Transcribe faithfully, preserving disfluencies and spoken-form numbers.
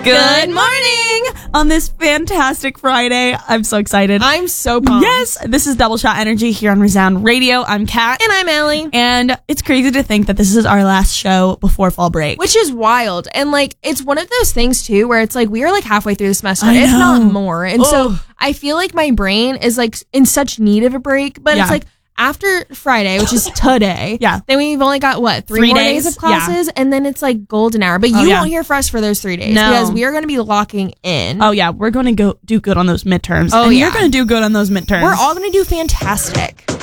Good morning on this fantastic Friday. I'm so excited. I'm so pumped. Yes, this is Double Shot Energy here on Resound Radio. I'm Kat. And I'm Ellie. And it's crazy to think that this is our last show before fall break. Which is wild. And like, it's one of those things too, where it's like, we are like halfway through the semester, I if know. not more. And Ugh. so I feel like my brain is like in such need of a break, but Yeah. it's like, after Friday, which is today, Yeah. then we've only got, what, three, Three more days? days, of classes, and then it's like golden hour. But you Oh, yeah. won't hear from us for those three days No. because we are going to be locking in. Oh, yeah, we're going to go do good on those midterms. Oh, and yeah. you're going to do good on those midterms. We're all going to do fantastic.